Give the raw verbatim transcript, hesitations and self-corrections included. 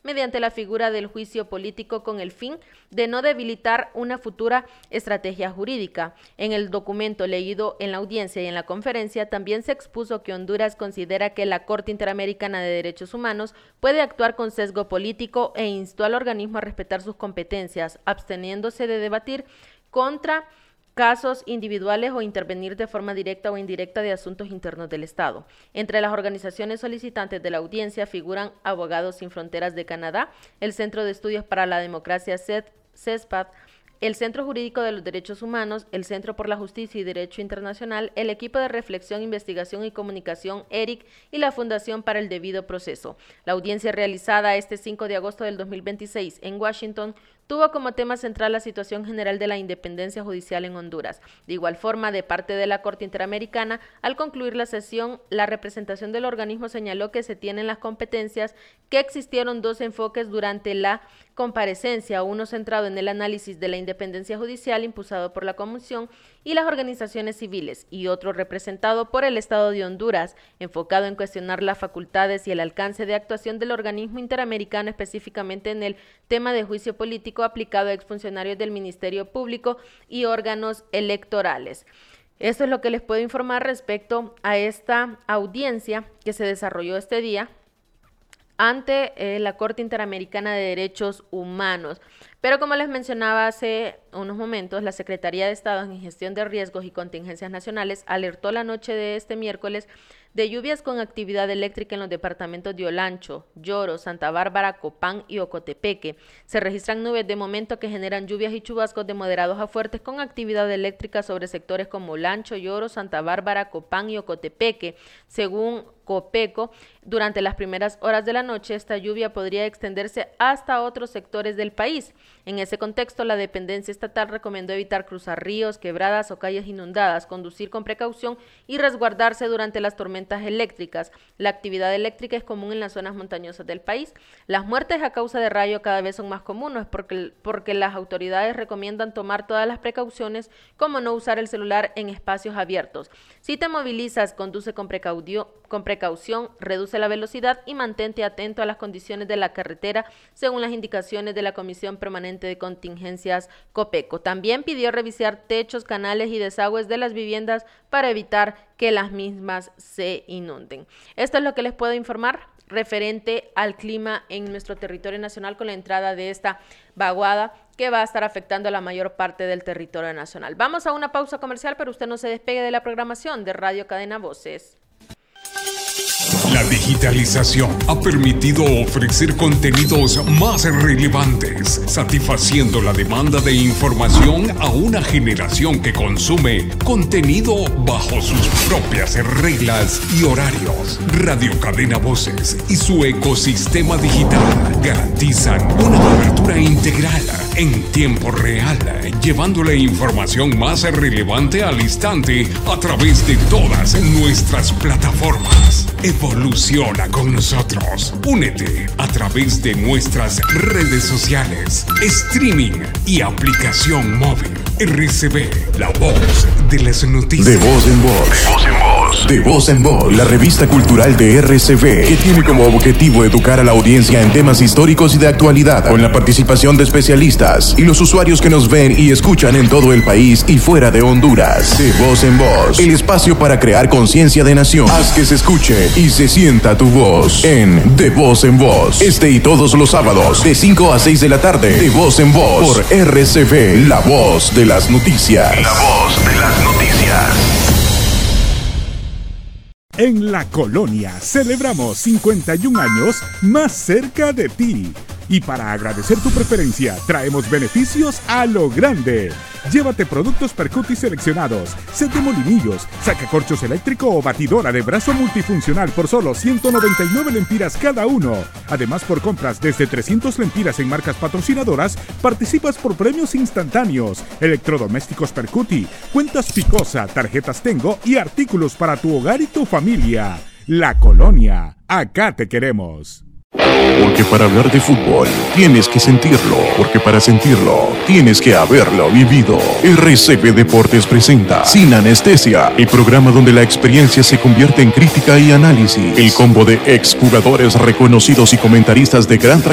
mediante la figura del juicio político con el fin de no debilitar una futura estrategia jurídica. En el documento leído en la audiencia y en la conferencia también se expuso que Honduras considera que la Corte Interamericana de Derechos Humanos puede actuar con sesgo político e instó al organismo a respetar sus competencias, absteniéndose de debatir contra casos individuales o intervenir de forma directa o indirecta de asuntos internos del Estado. Entre las organizaciones solicitantes de la audiencia figuran Abogados Sin Fronteras de Canadá, el Centro de Estudios para la Democracia CESPAD, el Centro Jurídico de los Derechos Humanos, el Centro por la Justicia y Derecho Internacional, el Equipo de Reflexión, Investigación y Comunicación E R I C y la Fundación para el Debido Proceso. La audiencia realizada este cinco de agosto del dos mil veintiséis en Washington tuvo como tema central la situación general de la independencia judicial en Honduras. De igual forma, de parte de la Corte Interamericana, al concluir la sesión, la representación del organismo señaló que se tienen las competencias, que existieron dos enfoques durante la comparecencia, uno centrado en el análisis de la independencia judicial impulsado por la Comisión y las organizaciones civiles, y otro representado por el Estado de Honduras, enfocado en cuestionar las facultades y el alcance de actuación del organismo interamericano, específicamente en el tema de juicio político aplicado a exfuncionarios del Ministerio Público y órganos electorales. Esto es lo que les puedo informar respecto a esta audiencia que se desarrolló este día ante eh, la Corte Interamericana de Derechos Humanos. Pero como les mencionaba hace unos momentos, la Secretaría de Estado en Gestión de Riesgos y Contingencias Nacionales alertó la noche de este miércoles de lluvias con actividad eléctrica en los departamentos de Olancho, Lloro, Santa Bárbara, Copán y Ocotepeque. Se registran nubes de momento que generan lluvias y chubascos de moderados a fuertes con actividad eléctrica sobre sectores como Olancho, Lloro, Santa Bárbara, Copán y Ocotepeque. Según Copeco, durante las primeras horas de la noche, esta lluvia podría extenderse hasta otros sectores del país. En ese contexto, la dependencia estatal recomendó evitar cruzar ríos, quebradas o calles inundadas, conducir con precaución y resguardarse durante las tormentas eléctricas. La actividad eléctrica es común en las zonas montañosas del país. Las muertes a causa de rayo cada vez son más comunes porque, porque las autoridades recomiendan tomar todas las precauciones, como no usar el celular en espacios abiertos. Si te movilizas, conduce con precaución, con precaución, reduce la velocidad y mantente atento a las condiciones de la carretera según las indicaciones de la Comisión Permanente de Contingencias Copeco. También pidió revisar techos, canales y desagües de las viviendas para evitar que las mismas se inunden. Esto es lo que les puedo informar referente al clima en nuestro territorio nacional con la entrada de esta vaguada que va a estar afectando a la mayor parte del territorio nacional. Vamos a una pausa comercial, pero usted no se despegue de la programación de Radio Cadena Voces. La digitalización ha permitido ofrecer contenidos más relevantes, satisfaciendo la demanda de información a una generación que consume contenido bajo sus propias reglas y horarios. Radio Cadena Voces y su ecosistema digital garantizan una cobertura integral en tiempo real, llevándole información más relevante al instante a través de todas nuestras plataformas. Evoluciona con nosotros. Únete a través de nuestras redes sociales, streaming y aplicación móvil. R C B, la voz de las noticias. De voz en voz. De voz en voz. De voz en voz, la revista cultural de R C B, que tiene como objetivo educar a la audiencia en temas históricos y de actualidad, con la participación de especialistas y los usuarios que nos ven y escuchan en todo el país y fuera de Honduras. De voz en voz, el espacio para crear conciencia de nación. Haz que se escuche y se sienta tu voz en De Voz en Voz. Este y todos los sábados, de cinco a seis de la tarde, De Voz en Voz, por R C B, la voz de las noticias. La voz de las noticias. En La Colonia celebramos cincuenta y un años más cerca de ti. Y para agradecer tu preferencia, traemos beneficios a lo grande. Llévate productos Percuti seleccionados, set de molinillos, sacacorchos eléctrico o batidora de brazo multifuncional por solo ciento noventa y nueve lempiras cada uno. Además, por compras desde trescientas lempiras en marcas patrocinadoras, participas por premios instantáneos, electrodomésticos Percuti, cuentas Picosa, tarjetas Tengo y artículos para tu hogar y tu familia. La Colonia, acá te queremos. Porque para hablar de fútbol tienes que sentirlo, porque para sentirlo tienes que haberlo vivido. R C B Deportes presenta Sin Anestesia, el programa donde la experiencia se convierte en crítica y análisis. El combo de exjugadores reconocidos y comentaristas de gran trayectoria